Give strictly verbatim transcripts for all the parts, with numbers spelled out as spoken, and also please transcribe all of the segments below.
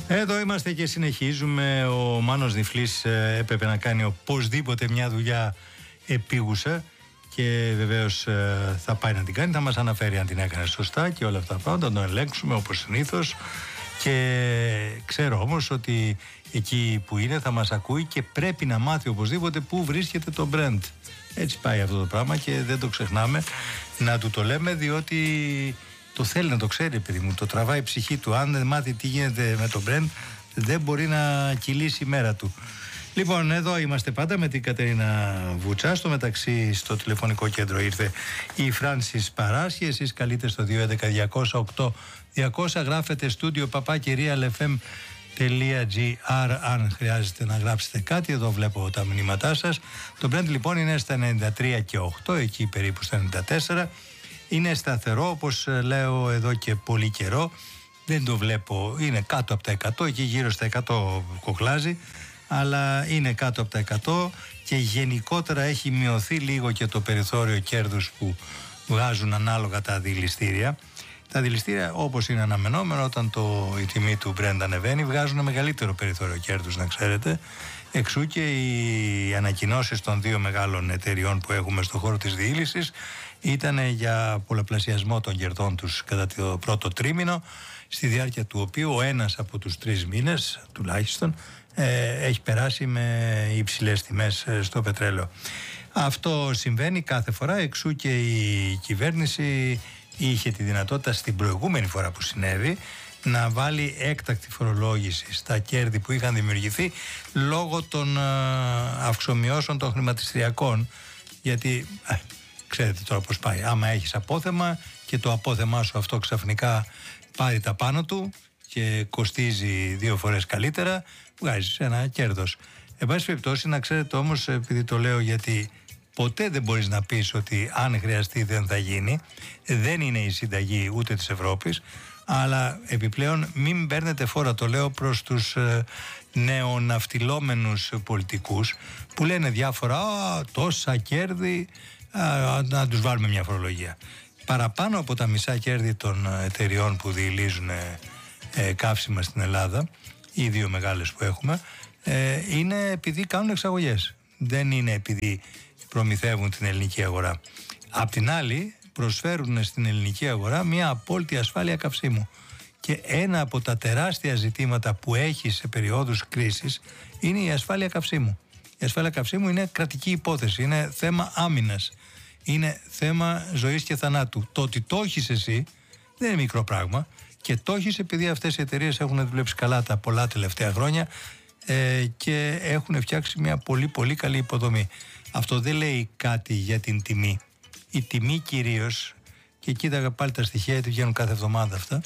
Εδώ είμαστε και συνεχίζουμε. Ο Μάνος Νιφλής έπρεπε να κάνει οπωσδήποτε μια δουλειά επίγουσα και βεβαίως θα πάει να την κάνει. Θα μας αναφέρει αν την έκανε σωστά και όλα αυτά τα πράγματα. Θα τον ελέγξουμε όπως συνήθως. Και ξέρω όμως ότι εκεί που είναι θα μας ακούει και πρέπει να μάθει οπωσδήποτε πού βρίσκεται το Brent. Έτσι πάει αυτό το πράγμα και δεν το ξεχνάμε να του το λέμε, διότι το θέλει να το ξέρει, παιδί μου. Το τραβάει η ψυχή του. Αν δεν μάθει τι γίνεται με το Brent, δεν μπορεί να κυλήσει η μέρα του. Λοιπόν, εδώ είμαστε πάντα με την Κατερίνα Βουτσά. Στο μεταξύ, στο τηλεφωνικό κέντρο ήρθε η Φράνσις Παράσχη. Εσείς καλείτε στο δύο έντεκα διακόσια οκτώ διακόσια, γράφετε στούντιο παπάκι real f m τελεία g r αν χρειάζεται να γράψετε κάτι. Εδώ βλέπω τα μηνύματά σας. Το Brent λοιπόν είναι στα ενενήντα τρία και οκτώ, εκεί περίπου στα ενενήντα τέσσερα. Είναι σταθερό, όπως λέω εδώ και πολύ καιρό. Δεν το βλέπω, είναι κάτω από τα εκατό, εκεί γύρω στα εκατό κοκλάζει, αλλά είναι κάτω από τα εκατό και γενικότερα έχει μειωθεί λίγο και το περιθώριο κέρδους που βγάζουν ανάλογα τα δηληστήρια. Τα δηληστήρια, όπως είναι αναμενόμενο, όταν το, η τιμή του Brent ανεβαίνει, βγάζουν μεγαλύτερο περιθώριο κέρδους, να ξέρετε. Εξού και οι ανακοινώσεις των δύο μεγάλων εταιριών που έχουμε στον χώρο της διήλυσης ήταν για πολλαπλασιασμό των κερδών τους κατά το πρώτο τρίμηνο, στη διάρκεια του οποίου ο ένας από τους τρεις μήνες τουλάχιστον ε, έχει περάσει με υψηλές τιμές στο πετρέλαιο. Αυτό συμβαίνει κάθε φορά, εξού και η κυβέρνηση είχε τη δυνατότητα στην προηγούμενη φορά που συνέβη να βάλει έκτακτη φορολόγηση στα κέρδη που είχαν δημιουργηθεί λόγω των αυξομοιώσεων των χρηματιστηριακών, γιατί ε, ξέρετε τώρα πώς πάει. Άμα έχεις απόθεμα και το απόθεμά σου αυτό ξαφνικά πάρει τα πάνω του και κοστίζει δύο φορές καλύτερα, βγάζεις ένα κέρδος. Εν πάση περιπτώσει, να ξέρετε όμως, επειδή το λέω γιατί ποτέ δεν μπορείς να πεις ότι αν χρειαστεί δεν θα γίνει, δεν είναι η συνταγή ούτε της Ευρώπης, αλλά επιπλέον μην παίρνετε φόρα, το λέω προς τους ε, νεοναυτιλόμενους πολιτικούς που λένε διάφορα, α, τόσα κέρδη, α, να τους βάλουμε μια φορολογία. Παραπάνω από τα μισά κέρδη των εταιριών που διηλίζουν ε, ε, καύσιμα στην Ελλάδα, οι δύο μεγάλες που έχουμε, ε, είναι επειδή κάνουν εξαγωγές. Δεν είναι επειδή προμηθεύουν την ελληνική αγορά. Απ' την άλλη, προσφέρουν στην ελληνική αγορά μια απόλυτη ασφάλεια καυσίμου. Και ένα από τα τεράστια ζητήματα που έχει σε περιόδους κρίσης είναι η ασφάλεια καυσίμου. Η ασφάλεια καυσίμου είναι κρατική υπόθεση, είναι θέμα άμυνας, είναι θέμα ζωής και θανάτου. Το ότι το έχεις εσύ δεν είναι μικρό πράγμα και το έχεις επειδή αυτές οι εταιρείες έχουν δουλέψει καλά τα πολλά τελευταία χρόνια ε, και έχουν φτιάξει μια πολύ πολύ καλή υποδομή. Αυτό δεν λέει κάτι για την τιμή. Η τιμή κυρίως, και κοίταγα πάλι τα στοιχεία, γιατί βγαίνουν κάθε εβδομάδα αυτά,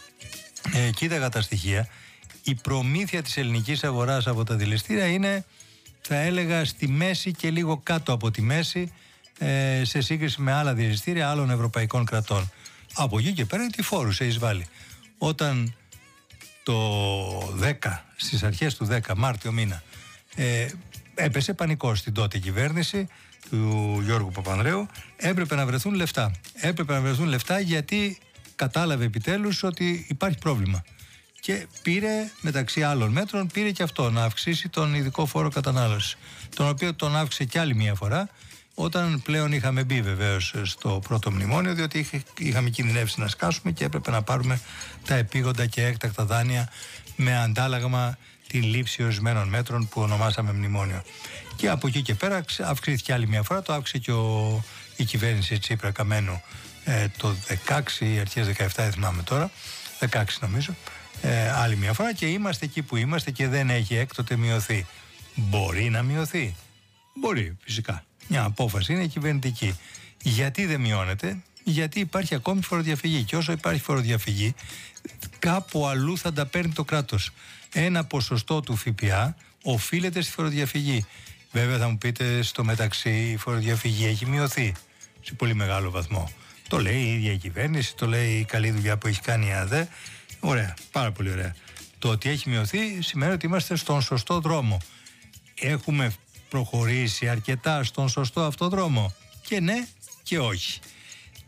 ε, κοίταγα τα στοιχεία, η προμήθεια της ελληνικής αγοράς από τα δηληστήρια είναι, θα έλεγα, στη μέση και λίγο κάτω από τη μέση ε, σε σύγκριση με άλλα δηληστήρια άλλων ευρωπαϊκών κρατών. Από εκεί και πέρα τι φόρους έχει βάλει. Όταν το δέκα, στις αρχές του δέκα, Μάρτιο μήνα, ε, έπεσε πανικός στην τότε κυβέρνηση του Γιώργου Παπανδρέου, έπρεπε να βρεθούν λεφτά. Έπρεπε να βρεθούν λεφτά γιατί κατάλαβε επιτέλους ότι υπάρχει πρόβλημα. Και πήρε, μεταξύ άλλων μέτρων, πήρε και αυτό, να αυξήσει τον ειδικό φόρο κατανάλωσης, τον οποίο τον αύξησε κι άλλη μία φορά, όταν πλέον είχαμε μπει βεβαίως στο πρώτο μνημόνιο, διότι είχαμε κινδυνεύσει να σκάσουμε και έπρεπε να πάρουμε τα επίγοντα και έκτακτα δάνεια με αντάλλαγμα την λήψη ορισμένων μέτρων που ονομάσαμε μνημόνιο. Και από εκεί και πέρα αυξήθηκε άλλη μια φορά, το αύξησε και ο, η κυβέρνηση Τσίπρα Καμένου ε, το δεκαέξι, αρχές δεκαεπτά, δεν θυμάμαι τώρα, δεκαέξι νομίζω, ε, άλλη μια φορά, και είμαστε εκεί που είμαστε και δεν έχει έκτοτε μειωθεί. Μπορεί να μειωθεί. Μπορεί, φυσικά. Μια απόφαση είναι κυβερνητική. Γιατί δεν μειώνεται? Γιατί υπάρχει ακόμη φοροδιαφυγή. Και όσο υπάρχει φοροδιαφυγή, κάπου αλλού θα τα παίρνει το κράτος. Ένα ποσοστό του ΦΠΑ οφείλεται στη φοροδιαφυγή. Βέβαια θα μου πείτε, στο μεταξύ η φοροδιαφυγή έχει μειωθεί σε πολύ μεγάλο βαθμό. Το λέει η ίδια η κυβέρνηση, το λέει η καλή δουλειά που έχει κάνει η ΑΔΕ. Ωραία, πάρα πολύ ωραία. Το ότι έχει μειωθεί σημαίνει ότι είμαστε στον σωστό δρόμο. Έχουμε προχωρήσει αρκετά στον σωστό αυτό δρόμο? Και ναι και όχι.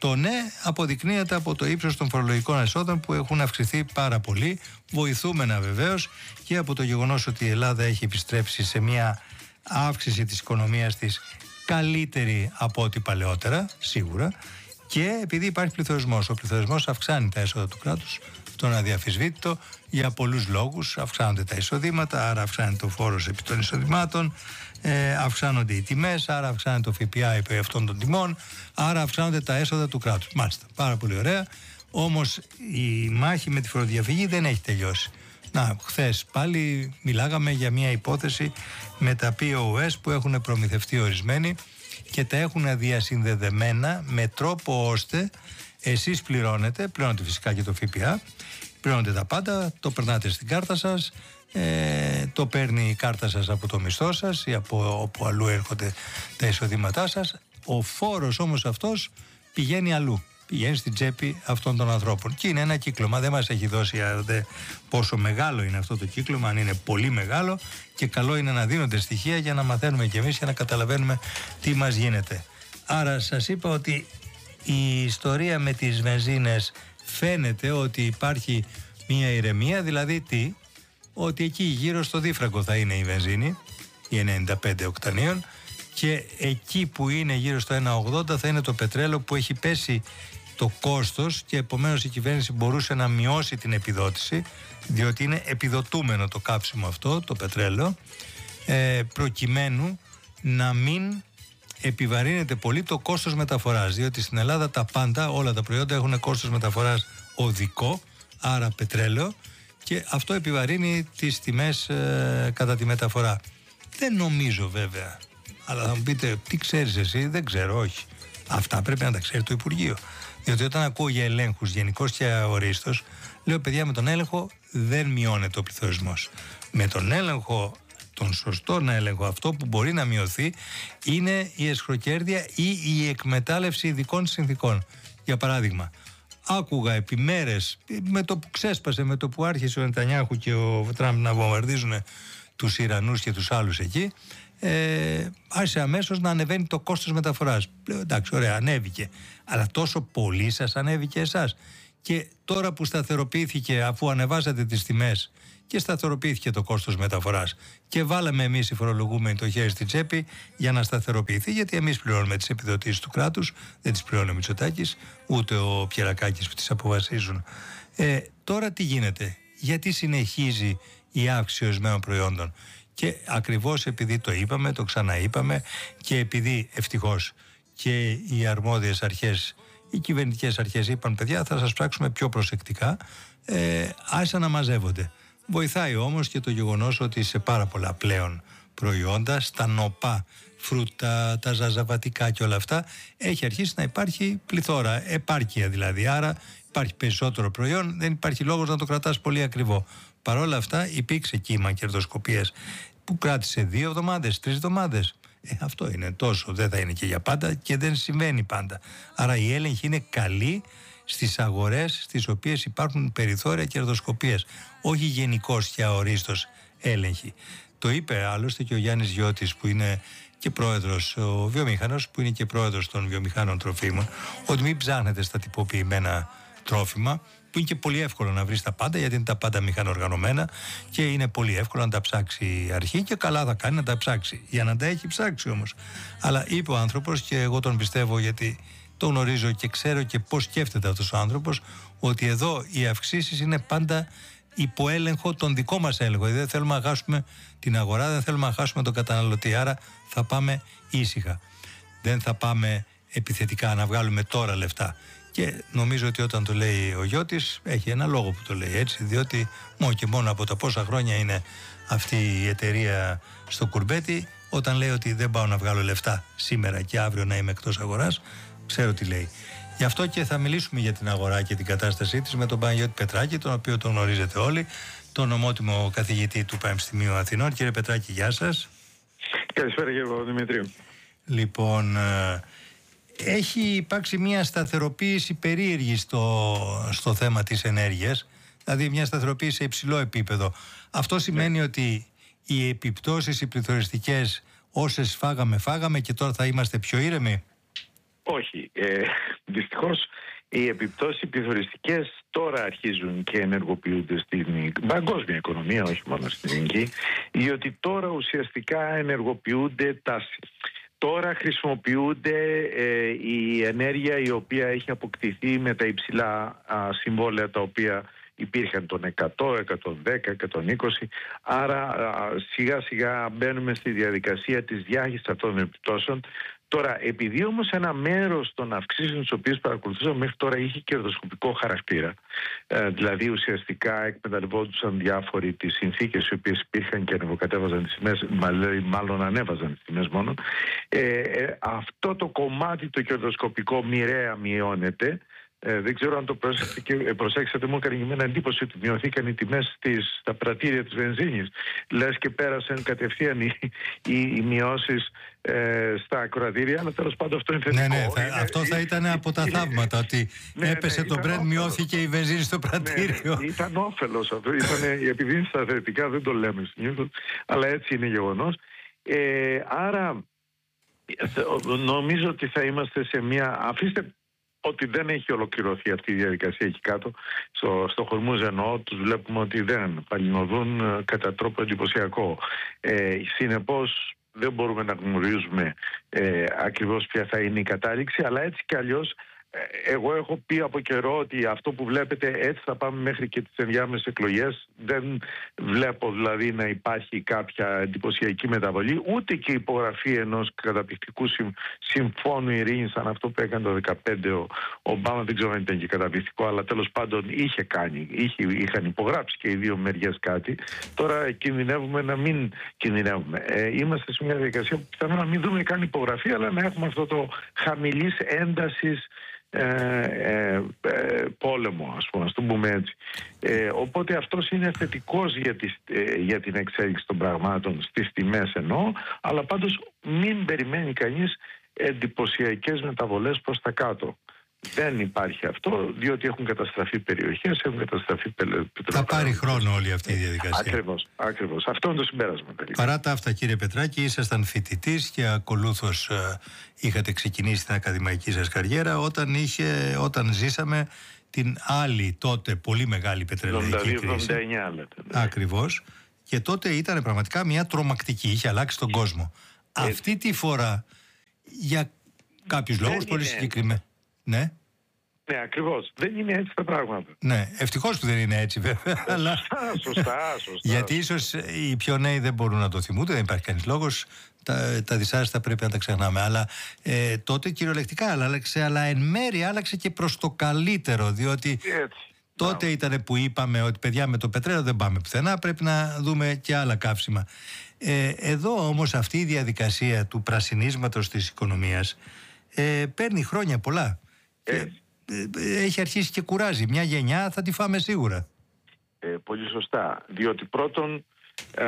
Το ναι αποδεικνύεται από το ύψος των φορολογικών εσόδων που έχουν αυξηθεί πάρα πολύ, βοηθούμενα βεβαίως και από το γεγονός ότι η Ελλάδα έχει επιστρέψει σε μια αύξηση της οικονομίας της καλύτερη από ό,τι παλαιότερα, σίγουρα, και επειδή υπάρχει πληθωρισμός. Ο πληθωρισμός αυξάνει τα έσοδα του κράτους, αυτό είναι αδιαφυσβήτητο, για πολλούς λόγους. Αυξάνονται τα εισοδήματα, άρα αυξάνεται ο φόρος επί των εισοδημάτων, ε, αυξάνονται οι τιμές, άρα αυξάνεται το ΦΠΑ επί αυτών των τιμών, άρα αυξάνονται τα έσοδα του κράτους. Μάλιστα, πάρα πολύ ωραία. Όμως η μάχη με τη φοροδιαφυγή δεν έχει τελειώσει. Να, χθες πάλι μιλάγαμε για μια υπόθεση με τα πι ο ες που έχουν προμηθευτεί ορισμένοι και τα έχουν διασυνδεδεμένα με τρόπο ώστε εσείς πληρώνετε, πληρώνετε φυσικά και το ΦΠΑ, πληρώνετε τα πάντα, το περνάτε στην κάρτα σας, ε, το παίρνει η κάρτα σας από το μισθό σας ή από όπου αλλού έρχονται τα εισοδήματά σας. Ο φόρος όμως αυτός πηγαίνει αλλού. Πηγαίνει στην τσέπη αυτών των ανθρώπων. Και είναι ένα κύκλωμα. Δεν μας έχει δώσει αρδε, πόσο μεγάλο είναι αυτό το κύκλωμα, αν είναι πολύ μεγάλο, και καλό είναι να δίνονται στοιχεία για να μαθαίνουμε κι εμείς και να καταλαβαίνουμε τι μας γίνεται. Άρα σας είπα ότι η ιστορία με τις βενζίνες φαίνεται ότι υπάρχει μια ηρεμία, δηλαδή τι, ότι εκεί γύρω στο δίφραγκο θα είναι η βενζίνη, η ενενήντα πέντε οκτανίων, και εκεί που είναι γύρω στο ένα ογδόντα θα είναι το πετρέλαιο, που έχει πέσει το κόστος και επομένως η κυβέρνηση μπορούσε να μειώσει την επιδότηση, διότι είναι επιδοτούμενο το κάψιμο αυτό, το πετρέλαιο, ε, προκειμένου να μην επιβαρύνεται πολύ το κόστος μεταφοράς, διότι στην Ελλάδα τα πάντα, όλα τα προϊόντα έχουν κόστος μεταφοράς οδικό, άρα πετρέλαιο, και αυτό επιβαρύνει τις τιμές ε, κατά τη μεταφορά. Δεν νομίζω βέβαια, αλλά θα μου πείτε, τι ξέρεις εσύ? Δεν ξέρω, όχι. Αυτά πρέπει να τα ξέρει το Υπουργείο. Διότι όταν ακούω για ελέγχους γενικώς και αορίστως, λέω, παιδιά, με τον έλεγχο δεν μειώνεται ο πληθωρισμός. Με τον έλεγχο, τον σωστό έλεγχο, αυτό που μπορεί να μειωθεί είναι η εσχροκέρδεια ή η εκμετάλλευση ειδικών συνθήκων. Για παράδειγμα, άκουγα επί μέρες, με το που ξέσπασε, με το που άρχισε ο Νετανιάχου και ο Τραμπ να βομβαρδίζουν τους Ιρανούς και τους άλλους εκεί, ε, άρχισε αμέσως να ανεβαίνει το κόστος μεταφοράς. Λέω, εντάξει, ωραία, ανέβηκε. Αλλά τόσο πολύ σας ανέβηκε εσάς? Και τώρα που σταθεροποιήθηκε, αφού ανεβάσατε τις τιμές και σταθεροποιήθηκε το κόστος μεταφοράς και βάλαμε εμείς οι φορολογούμενοι το χέρι στην τσέπη για να σταθεροποιηθεί, γιατί εμείς πληρώνουμε τις επιδοτήσεις του κράτους, δεν τις πληρώνει ο Μητσοτάκης ούτε ο Πιερακάκης που τις αποφασίζουν. Ε, τώρα τι γίνεται? Γιατί συνεχίζει η αύξηση ορισμένων προϊόντων? Και ακριβώς επειδή το είπαμε, το ξαναείπαμε, και επειδή ευτυχώς και οι αρμόδιες αρχές, οι κυβερνητικές αρχές είπαν, παιδιά, θα σας πράξουμε πιο προσεκτικά, ε, άρχισαν να μαζεύονται. Βοηθάει όμως και το γεγονός ότι σε πάρα πολλά πλέον προϊόντα, στα νοπά, φρούτα, τα ζαζαβατικά και όλα αυτά, έχει αρχίσει να υπάρχει πληθώρα, επάρκεια δηλαδή. Άρα υπάρχει περισσότερο προϊόν, δεν υπάρχει λόγος να το κρατάς πολύ ακριβό. Παρ' όλα αυτά υπήρξε κύμα κερδοσκοπίας που κράτησε δύο εβδομάδες, τρεις εβδομάδες. Ε, αυτό είναι τόσο, δεν θα είναι και για πάντα και δεν συμβαίνει πάντα. Άρα η έλεγχη είναι καλή στις αγορές στις οποίες υπάρχουν περιθώρια κερδοσκοπίας, όχι γενικώς και αορίστως έλεγχη. Το είπε άλλωστε και ο Γιάννης Γιώτης, που είναι και πρόεδρος, ο βιομηχανός, που είναι και πρόεδρος των βιομηχάνων τροφίμων, ότι μην ψάχνετε στα τυποποιημένα τρόφιμα, που είναι και πολύ εύκολο να βρεις τα πάντα, γιατί είναι τα πάντα μηχανοργανωμένα και είναι πολύ εύκολο να τα ψάξει η αρχή, και καλά θα κάνει να τα ψάξει, για να τα έχει ψάξει όμως. Αλλά είπε ο άνθρωπος, και εγώ τον πιστεύω γιατί το γνωρίζω και ξέρω και πώς σκέφτεται αυτός ο άνθρωπος, ότι εδώ οι αυξήσεις είναι πάντα υπό έλεγχο, τον δικό μας έλεγχο. Δεν θέλουμε να χάσουμε την αγορά, δεν θέλουμε να χάσουμε τον καταναλωτή. Άρα θα πάμε ήσυχα. Δεν θα πάμε επιθετικά να βγάλουμε τώρα λεφτά. Και νομίζω ότι όταν το λέει ο Γιώτης, έχει ένα λόγο που το λέει έτσι, διότι μόνο και μόνο από τα πόσα χρόνια είναι αυτή η εταιρεία στο κουρμπέτι, όταν λέει ότι δεν πάω να βγάλω λεφτά σήμερα και αύριο να είμαι εκτός αγοράς, ξέρω τι λέει. Γι' αυτό και θα μιλήσουμε για την αγορά και την κατάστασή της με τον Παναγιώτη Πετράκη, τον οποίο τον γνωρίζετε όλοι, τον ομότιμο καθηγητή του Πανεπιστημίου Αθηνών. Κύριε Πετράκη, γεια σας. Καλησπέρα κύριε Παπαδημητρίου. Λοιπόν, έχει υπάρξει μια σταθεροποίηση περίεργη στο, στο θέμα της ενέργειας, δηλαδή μια σταθεροποίηση σε υψηλό επίπεδο. Αυτό σημαίνει ναι. ότι οι επιπτώσεις οι πληθωριστικές, όσες φάγαμε φάγαμε και τώρα θα είμαστε πιο ήρεμοι? Όχι, ε, Δυστυχώς οι επιπτώσεις πληθωριστικές τώρα αρχίζουν και ενεργοποιούνται στην παγκόσμια οικονομία, όχι μόνο στην ελληνική, διότι τώρα ουσιαστικά ενεργοποιούνται τα... Τώρα χρησιμοποιούνται ε, η ενέργεια η οποία έχει αποκτηθεί με τα υψηλά α, συμβόλαια τα οποία υπήρχαν των εκατό, εκατόν δέκα, εκατόν είκοσι. Άρα α, σιγά σιγά μπαίνουμε στη διαδικασία της διάχυσης αυτών των επιπτώσεων. Τώρα, επειδή όμως ένα μέρος των αυξήσεων τις οποίες παρακολουθούσαμε μέχρι τώρα είχε κερδοσκοπικό χαρακτήρα, ε, δηλαδή ουσιαστικά εκμεταλλευόντουσαν διάφοροι τις συνθήκες οι οποίες υπήρχαν και ανεβοκατέβαζαν τις τιμές, μάλλον ανέβαζαν τις τιμές μόνο, ε, ε, αυτό το κομμάτι το κερδοσκοπικό μοιραία μειώνεται. Ε, δεν ξέρω αν το προσέξατε, μου έκανε εμένα εντύπωση ότι μειωθήκαν οι τιμές στις, στα πρατήρια της βενζίνης. Λες και πέρασαν κατευθείαν οι, οι, οι μειώσεις ε, στα ακροατήρια, αλλά τέλος πάντων αυτό είναι θετικό. Ναι, ναι, θα, είναι, αυτό θα ήταν από τα θαύματα, ότι ναι, έπεσε ναι, το Brent, μειώθηκε η βενζίνη στο πρατήριο. Ναι, ήταν όφελος αυτό, ήταν, επειδή είναι στα θετικά δεν το λέμε συνήθως, αλλά έτσι είναι γεγονός. Ε, άρα νομίζω ότι θα είμαστε σε μια... Αφήστε ότι δεν έχει ολοκληρωθεί αυτή η διαδικασία εκεί κάτω. Στο, στο Χορμούζ εννοώ, τους βλέπουμε ότι δεν παλινοδούν κατά τρόπο εντυπωσιακό. Ε, συνεπώς δεν μπορούμε να γνωρίζουμε ε, ακριβώς ποια θα είναι η κατάληξη, αλλά έτσι κι αλλιώς εγώ έχω πει από καιρό ότι αυτό που βλέπετε έτσι θα πάμε μέχρι και τις ενδιάμεσες εκλογές. Δεν βλέπω δηλαδή να υπάρχει κάποια εντυπωσιακή μεταβολή, ούτε και υπογραφή ενός καταπληκτικού συμφώνου ειρήνης σαν αυτό που έκανε το δεκαπέντε ο Ομπάμα. Δεν ξέρω αν ήταν και καταπληκτικό, αλλά τέλος πάντων είχε κάνει, είχε, είχαν υπογράψει και οι δύο μεριές κάτι. Τώρα κινδυνεύουμε να μην κινδυνεύουμε. Ε, είμαστε σε μια διαδικασία που πιθανόν να μην δούμε καν υπογραφή, αλλά να έχουμε αυτό το χαμηλής έντασης Ε, ε, ε, πόλεμο, ας πούμε, ας το πούμε έτσι. Ε, οπότε αυτός είναι θετικός για, τις, ε, για την εξέλιξη των πραγμάτων στις τιμές εννοώ, αλλά πάντως μην περιμένει κανείς εντυπωσιακές μεταβολές προς τα κάτω. Δεν υπάρχει αυτό, διότι έχουν καταστραφεί περιοχές, έχουν καταστραφεί πετρελαϊκές. Θα πάρει χρόνο όλη αυτή η διαδικασία. Ακριβώς, ακριβώς. Αυτό είναι το συμπέρασμα. Παρά τα αυτά, κύριε Πετράκη, ήσασταν φοιτητής και ακολούθως ε, είχατε ξεκινήσει την ακαδημαϊκή σας καριέρα όταν, είχε, όταν ζήσαμε την άλλη τότε πολύ μεγάλη πετρελαϊκή κρίση. εβδομήντα εννιά λέτε. Ναι. Ακριβώς. Και τότε ήταν πραγματικά μια τρομακτική, είχε αλλάξει τον κόσμο. Έτσι. Αυτή τη φορά, για κάποιους λόγους πολύ συγκεκριμένα. Ναι. Ναι, ακριβώς. Δεν είναι έτσι τα πράγματα. Ναι, ευτυχώς που δεν είναι έτσι βέβαια. Αλλά... Σωστά, σωστά, σωστά. Γιατί ίσως οι πιο νέοι δεν μπορούν να το θυμούνται, δεν υπάρχει κανείς λόγος. Τα, τα δυσάρεστα πρέπει να τα ξεχνάμε. Αλλά ε, τότε κυριολεκτικά άλλαξε, αλλά εν μέρει άλλαξε και προς το καλύτερο. Διότι έτσι. τότε ήταν που είπαμε ότι παιδιά με το πετρέλαιο δεν πάμε πουθενά, πρέπει να δούμε και άλλα καύσιμα. Ε, εδώ όμως αυτή η διαδικασία του πρασινίσματος της οικονομίας ε, παίρνει χρόνια πολλά. Και έχει αρχίσει και κουράζει. Μια γενιά θα τη φάμε σίγουρα. Ε, πολύ σωστά. Διότι πρώτον, ε,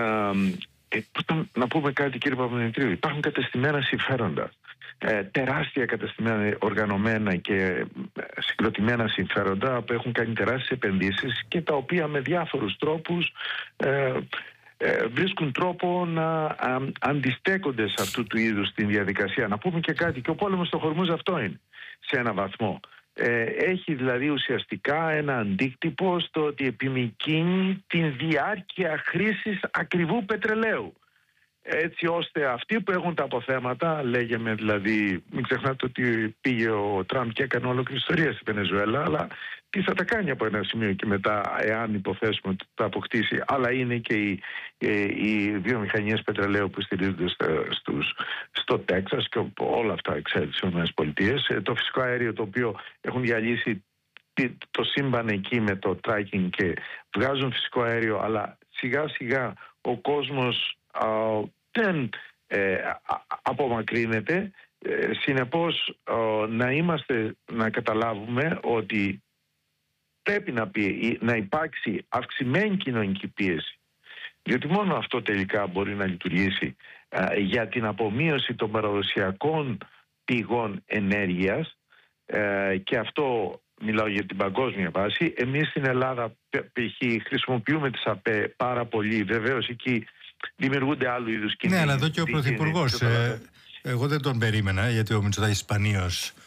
ε, να πούμε κάτι κύριε Παπαδημητρίου, υπάρχουν κατεστημένα συμφέροντα. Ε, τεράστια κατεστημένα οργανωμένα και συγκροτημένα συμφέροντα που έχουν κάνει τεράστιες επενδύσεις και τα οποία με διάφορους τρόπους ε, ε, βρίσκουν τρόπο να α, αντιστέκονται σε αυτού του είδους την διαδικασία. Να πούμε και κάτι, και ο πόλεμος στο Χορμούζ αυτό είναι σε ένα βαθμό. Ε, έχει δηλαδή ουσιαστικά ένα αντίκτυπο στο ότι επιμικρύνει την διάρκεια χρήσης ακριβού πετρελαίου. Έτσι ώστε αυτοί που έχουν τα αποθέματα, λέγαμε δηλαδή, μην ξεχνάτε ότι πήγε ο Τραμπ και έκανε ολόκληρη ιστορία στη Βενεζουέλα, αλλά τι θα τα κάνει από ένα σημείο και μετά, εάν υποθέσουμε ότι τα αποκτήσει, αλλά είναι και οι, οι βιομηχανίες πετρελαίου που στηρίζονται στους, στο Τέξας και όλα αυτά εξαίρεση στις ΗΠΑ. Το φυσικό αέριο το οποίο έχουν διαλύσει το σύμπαν εκεί με το tracking και βγάζουν φυσικό αέριο, αλλά σιγά σιγά ο κόσμος α, δεν ε, απομακρύνεται. Ε, συνεπώς α, να είμαστε, να καταλάβουμε ότι πρέπει να, πει, να υπάρξει αυξημένη κοινωνική πίεση, διότι μόνο αυτό τελικά μπορεί να λειτουργήσει α, για την απομείωση των παραδοσιακών πηγών ενέργειας, ε, και αυτό μιλάω για την παγκόσμια βάση. Εμείς στην Ελλάδα π.χ. χρησιμοποιούμε τις ΑΠΕ πάρα πολύ, βεβαίως εκεί δημιουργούνται άλλου είδους κινδύνοι. Ναι, αλλά εδώ και ο Πρωθυπουργός, ε, εγώ δεν τον περίμενα, γιατί ο Μητσοτάκης σπανίως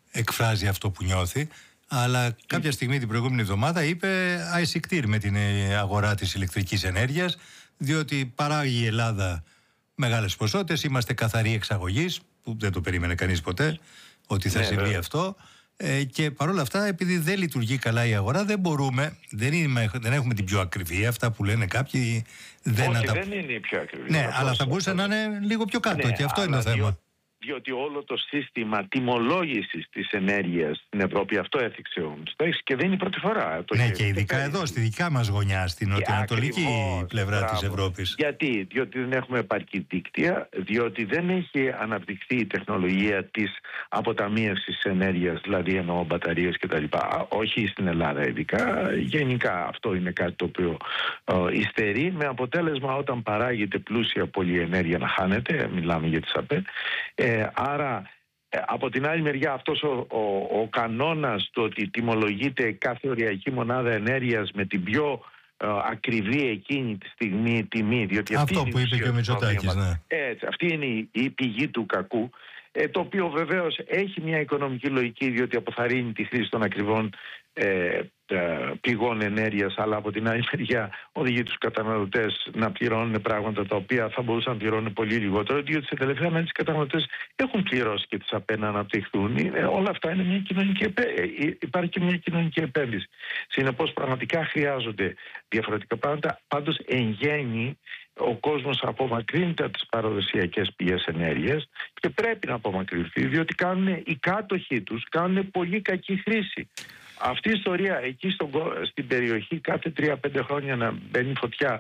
εκφράζει αυτό που νιώθει. Αλλά κάποια στιγμή την προηγούμενη εβδομάδα είπε αισικτήρ με την αγορά της ηλεκτρικής ενέργειας, διότι παράγει η Ελλάδα μεγάλες ποσότητες, είμαστε καθαροί εξαγωγής, που δεν το περίμενε κανείς ποτέ ότι θα ναι, συμβεί ναι. αυτό. Ε, και παρόλα αυτά, επειδή δεν λειτουργεί καλά η αγορά, δεν μπορούμε, δεν, είναι, δεν έχουμε την πιο ακριβή, αυτά που λένε κάποιοι. Δεν, Όχι, τα... δεν είναι η πιο ακριβή. Ναι, αλλά θα μπορούσε να είναι λίγο πιο κάτω, ναι, και αυτό είναι το θέμα. Διό... Διότι όλο το σύστημα τιμολόγησης της ενέργειας στην Ευρώπη, αυτό έθιξε ο Μητσοτάκης και δεν είναι η πρώτη φορά. Το ναι, και ειδικά εδώ, στη δικιά μας γωνιά, στην νοτιοανατολική πλευρά μπράβο. της Ευρώπης. Γιατί? Διότι δεν έχουμε επαρκή δίκτυα, διότι δεν έχει αναπτυχθεί η τεχνολογία της αποταμίευσης ενέργειας, δηλαδή εννοώ μπαταρίες κτλ. Όχι στην Ελλάδα ειδικά, γενικά αυτό είναι κάτι το οποίο ε, υστερεί, με αποτέλεσμα όταν παράγεται πλούσια πολυενέργεια να χάνεται, μιλάμε για τις ΑΠΕ. Ε, άρα ε, από την άλλη μεριά αυτός ο, ο, ο κανόνας το ότι τιμολογείται κάθε οριακή μονάδα ενέργειας με την πιο ε, ακριβή εκείνη τη στιγμή τιμή, διότι αυτό αυτή που είπε και ο Μητσοτάκης, ναι. Έτσι, αυτή είναι η, η πηγή του κακού, ε, το οποίο βεβαίως έχει μια οικονομική λογική, διότι αποθαρρύνει τη χρήση των ακριβών ε, πηγών ενέργειας, αλλά από την άλλη μεριά οδηγεί τους καταναλωτές να πληρώνουν πράγματα τα οποία θα μπορούσαν να πληρώνουν πολύ λιγότερο, διότι σε τελευταία ανάλυση οι καταναλωτές έχουν πληρώσει και τις ΑΠΕ να αναπτυχθούν. Ε, όλα αυτά είναι μια κοινωνική επένδυση. Υπάρχει και μια κοινωνική επένδυση. Συνεπώς πραγματικά χρειάζονται διαφορετικά πράγματα. Πάντως εν γέννη ο κόσμος απομακρύνεται από τις παραδοσιακές πηγές ενέργειας και πρέπει να απομακρυνθεί, διότι κάνουν, οι κάτοχοι τους κάνουν πολύ κακή χρήση. Αυτή η ιστορία εκεί στον, στην περιοχή κάθε τρία πέντε χρόνια να μπαίνει φωτιά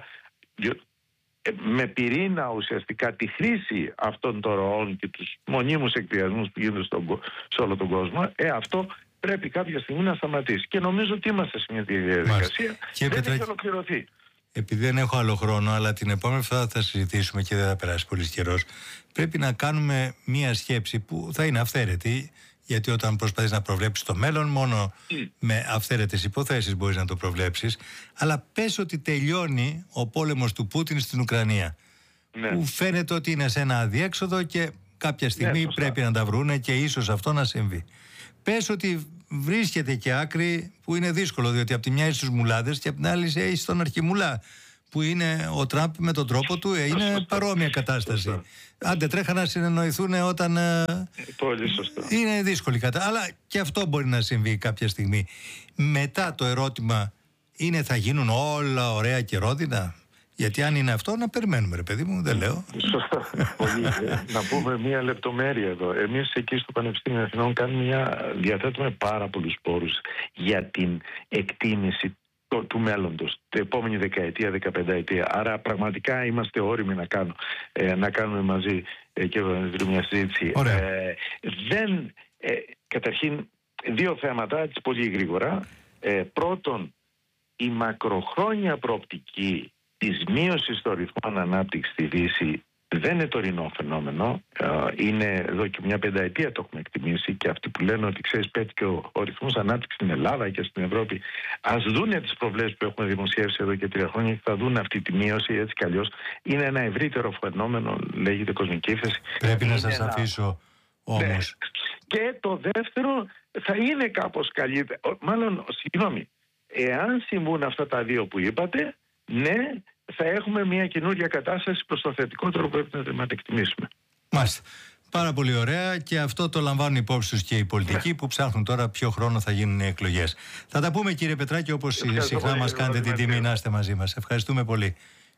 με πυρήνα ουσιαστικά τη χρήση αυτών των ροών και τους μονίμους εκβιασμούς που γίνονται στον, σε όλο τον κόσμο, ε, αυτό πρέπει κάποια στιγμή να σταματήσει. Και νομίζω ότι είμαστε σε μια διαδικασία, δεν Πετρά... έχει ολοκληρωθεί. Επειδή δεν έχω άλλο χρόνο, αλλά την επόμενη φορά θα συζητήσουμε και δεν θα περάσει πολύ καιρός, πρέπει να κάνουμε μια σκέψη που θα είναι αυθαίρετη. Γιατί όταν προσπαθείς να προβλέψεις το μέλλον, μόνο mm. με αυθαίρετες υποθέσεις μπορείς να το προβλέψεις. Αλλά πες ότι τελειώνει ο πόλεμος του Πούτιν στην Ουκρανία. Ναι. Που φαίνεται ότι είναι σε ένα αδιέξοδο και κάποια στιγμή ναι, πρέπει να τα βρούνε και ίσως αυτό να συμβεί. Πες ότι βρίσκεται και άκρη που είναι δύσκολο, διότι από τη μια είσαι στους μουλάδες και από την άλλη είσαι στον αρχιμουλά, που είναι ο Τραμπ με τον τρόπο του, είναι παρόμοια κατάσταση. Άντε τρέχα να συνεννοηθούν όταν πολύ σωστά. Είναι δύσκολη κατάσταση. Αλλά και αυτό μπορεί να συμβεί κάποια στιγμή. Μετά το ερώτημα είναι, θα γίνουν όλα ωραία και ρόδινα? Γιατί αν είναι αυτό, να περιμένουμε, ρε παιδί μου, δεν λέω. Σωστά. Πολύ. Να πούμε μία λεπτομέρεια εδώ. Εμείς εκεί στο Πανεπιστήμιο Αθηνών κάνουμε μια, διαθέτουμε πάρα πολλούς πόρους για την εκτίμηση Το, του μέλλοντος, την επόμενη δεκαετία, δεκαπενταετία. Άρα πραγματικά είμαστε όριμοι να, κάνω, ε, να κάνουμε μαζί ε, και μια συζήτηση. Ε, δεν, ε, καταρχήν, δύο θέματα, έτσι πολύ γρήγορα. Ε, πρώτον, η μακροχρόνια προοπτική της μείωσης των ρυθμών ανάπτυξης στη Δύση δεν είναι τωρινό φαινόμενο. Είναι εδώ και μια πενταετία το έχουμε εκτιμήσει, και αυτοί που λένε ότι ξέρεις πέτει και ο, ο ρυθμός ανάπτυξης στην Ελλάδα και στην Ευρώπη, ας δούνε τις προβλέψεις που έχουμε δημοσιεύσει εδώ και τρία χρόνια και θα δουν αυτή τη μείωση, έτσι κι αλλιώς. Είναι ένα ευρύτερο φαινόμενο, λέγεται κοσμική ύφεση. Πρέπει είναι να σας ένα... αφήσω όμως. Ναι. Και το δεύτερο θα είναι κάπως καλύτερο. Μάλλον, συγγνώμη, εάν συμβούν αυτά τα δύο που είπατε, ναι, θα έχουμε μια καινούργια κατάσταση προς το θετικότερο που πρέπει να εκτιμήσουμε. Μάλιστα. Πάρα πολύ ωραία, και αυτό το λαμβάνουν υπόψη τους και οι πολιτικοί που ψάχνουν τώρα ποιο χρόνο θα γίνουν οι εκλογές. Θα τα πούμε, κύριε Πετράκη, όπως συχνά μας κάνετε την τιμή να είστε μαζί μας. Ευχαριστούμε πολύ.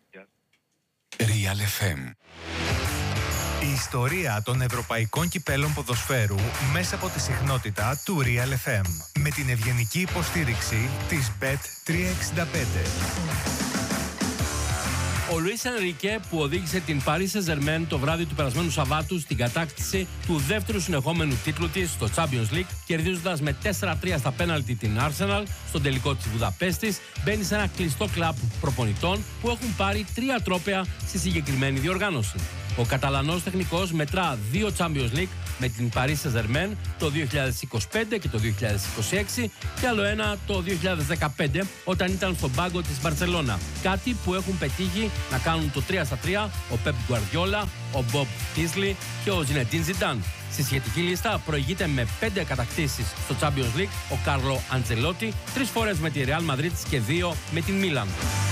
Real εφ εμ. Η ιστορία των ευρωπαϊκών κυπέλων ποδοσφαίρου μέσα από τη συχνότητα του Real εφ εμ. Με την ευγενική υποστήριξη της μπετ τριακόσια εξήντα πέντε. Ο Λουίς Ενρίκε, που οδήγησε την Paris Saint-Germain το βράδυ του περασμένου Σαββάτου στην κατάκτηση του δεύτερου συνεχόμενου τίτλου της στο Champions League, κερδίζοντας με τέσσερα τρία στα πέναλτι την Arsenal στον τελικό της Βουδαπέστης, μπαίνει σε ένα κλειστό κλαμπ προπονητών που έχουν πάρει τρία τρόπαια στη συγκεκριμένη διοργάνωση. Ο Καταλανός τεχνικός μετρά δύο Champions League, με την Paris Saint-Germain το δύο χιλιάδες είκοσι πέντε και το δύο χιλιάδες είκοσι έξι και άλλο ένα το δύο χιλιάδες δεκαπέντε όταν ήταν στον πάγκο της Μπαρσελόνα. Κάτι που έχουν πετύχει να κάνουν το τρία στα τρία ο Pep Guardiola, ο Bob Paisley και ο Zinedine Zidane. Στη σχετική λίστα προηγείται με πέντε κατακτήσεις στο Champions League ο Κάρλο Αντζελότη, τρεις φορές με τη Real Madrid και δύο με την Μίλαν.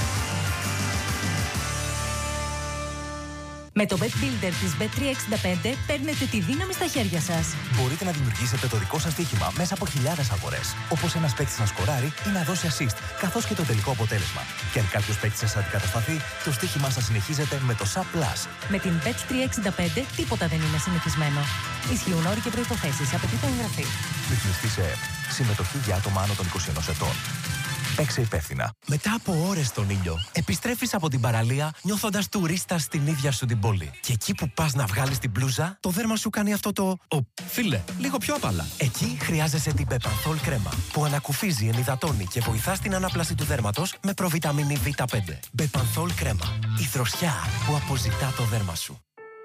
Με το Bet Builder της μπετ τριακόσια εξήντα πέντε παίρνετε τη δύναμη στα χέρια σας. Μπορείτε να δημιουργήσετε το δικό σας στοίχημα μέσα από χιλιάδες αγορές. Όπως ένας παίκτης να σκοράρει ή να δώσει assist, καθώς και το τελικό αποτέλεσμα. Και αν κάποιος παίκτης σας αντικατασταθεί, το στοίχημά σας συνεχίζεται με το Sub Plus. Με την μπετ τριακόσια εξήντα πέντε τίποτα δεν είναι συνηθισμένο. Ισχύουν όροι και προϋποθέσεις. Απαιτείται εγγραφή. Ρυθμιστή σε ΕΕΠ. Συμμετοχή για άτομα άνω των είκοσι ενός ετών. Παίξε υπεύθυνα. Μετά από ώρες στον ήλιο, επιστρέφεις από την παραλία νιώθοντας τουρίστας στην ίδια σου την πόλη. Και εκεί που πας να βγάλεις την μπλούζα, το δέρμα σου κάνει αυτό το «Ω, φίλε, λίγο πιο απαλά». Εκεί χρειάζεσαι την Bepanthol κρέμα, που ανακουφίζει, ενυδατώνει και βοηθά στην ανάπλαση του δέρματος με προβιταμίνη βι πέντε. Bepanthol κρέμα. Η δροσιά που αποζητά το δέρμα σου.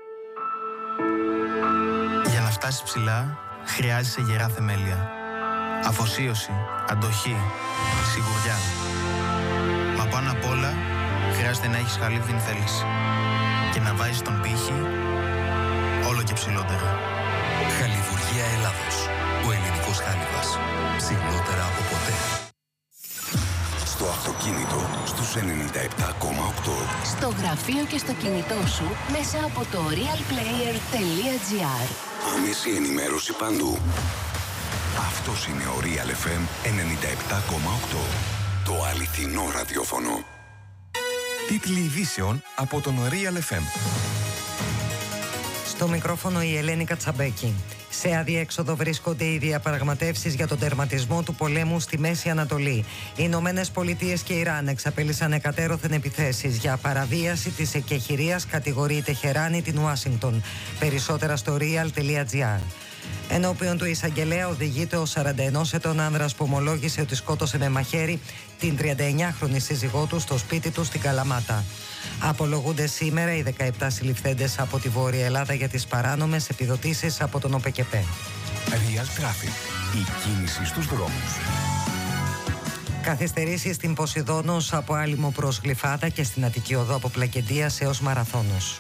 Για να φτάσεις ψηλά, χρειάζεσαι γερά θεμέλια. Αφοσίωση, αντοχή, σιγουριά. Μα πάνω απ' όλα, χρειάζεται να έχεις χαλίβδιν θέληση και να βάζεις τον πύχη όλο και ψηλότερα. Χαλιβουργία Ελλάδος. Ο ελληνικός χάλιβας. Ψηλότερα από ποτέ. Στο αυτοκίνητο στους ενενήντα επτά κόμμα οκτώ. Στο γραφείο και στο κινητό σου μέσα από το realplayer τελεία gr. Άμεση ενημέρωση παντού. Αυτός είναι ο Real εφ εμ ενενήντα επτά κόμμα οκτώ. Το αληθινό ραδιόφωνο. Τίτλοι ειδήσεων από τον Real εφ εμ. Στο μικρόφωνο η Ελένη Κατσαμπέκη. Σε αδιέξοδο βρίσκονται οι διαπραγματεύσεις για τον τερματισμό του πολέμου στη Μέση Ανατολή. Οι Ηνωμένες Πολιτείες και Ιράν εξαπέλυσαν εκατέρωθεν επιθέσεις για παραβίαση της εκεχηρίας, κατηγορεί η Τεχεράνη την Ουάσιγκτον. Περισσότερα στο real τελεία gr. Ενώπιον του εισαγγελέα οδηγείται ο σαράντα ενός ετών άνδρας που ομολόγησε ότι σκότωσε με μαχαίρι την τριανταεννιάχρονη σύζυγό του στο σπίτι του στην Καλαμάτα. Απολογούνται σήμερα οι δεκαεπτά συλληφθέντες από τη Βόρεια Ελλάδα για τις παράνομες επιδοτήσεις από τον ΟΠΕΚΕΠΕ. Real Traffic. Η κίνηση στους δρόμους. Καθυστερήσεις στην Ποσειδώνος από Άλυμο προς Γλυφάδα και στην Αττική Οδό από Πλακεντίας έως Μαραθώνος.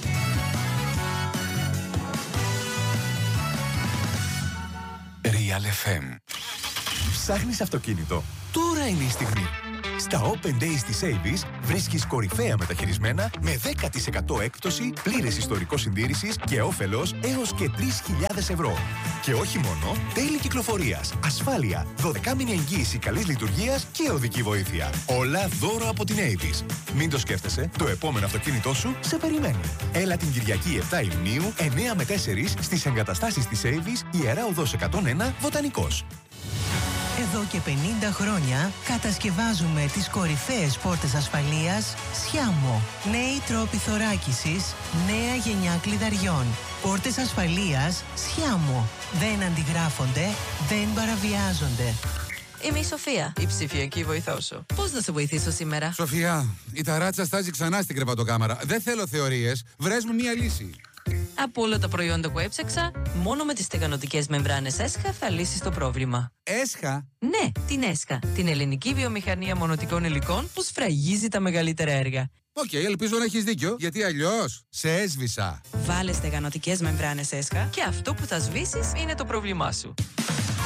Real εφ εμ. Ψάχνεις αυτοκίνητο? Τώρα είναι η στιγμή. Στα Open Days της Avis βρίσκεις κορυφαία μεταχειρισμένα με δέκα τοις εκατό έκπτωση, πλήρες ιστορικό συντήρησης και όφελος έως και τρεις χιλιάδες ευρώ. Και όχι μόνο, τέλη κυκλοφορίας, ασφάλεια, δωδεκάμηνη εγγύηση καλής λειτουργίας και οδική βοήθεια. Όλα δώρο από την Avis. Μην το σκέφτεσαι, το επόμενο αυτοκίνητό σου σε περιμένει. Έλα την Κυριακή επτά Ιουνίου, εννιά με τέσσερα στις εγκαταστάσεις της Avis, Ιερά Οδός εκατόν ένα, Βοτανικός. Εδώ και πενήντα χρόνια κατασκευάζουμε τις κορυφαίες πόρτες ασφαλείας Σιάμο. Νέοι τρόποι θωράκισης, νέα γενιά κλειδαριών. Πόρτες ασφαλείας Σιάμο. Δεν αντιγράφονται, δεν παραβιάζονται. Είμαι η Σοφία, η ψηφιακή βοηθό σου. Πώς να σε βοηθήσω σήμερα? Σοφία, η ταράτσα στάζει ξανά στην κρεβατοκάμαρα. Δεν θέλω θεωρίες, βρες μου μία λύση. Από όλα τα προϊόντα που έψαξα, μόνο με τις στεγανοτικές μεμβράνες ΕΣΧΑ θα λύσεις το πρόβλημα. ΕΣΧΑ? Ναι, την ΕΣΧΑ, την ελληνική βιομηχανία μονοτικών υλικών που σφραγίζει τα μεγαλύτερα έργα. Οκ, okay, ελπίζω να έχεις δίκιο, γιατί αλλιώς σε έσβησα. Βάλε στεγανοτικές μεμβράνες ΕΣΧΑ και αυτό που θα σβήσεις είναι το πρόβλημά σου.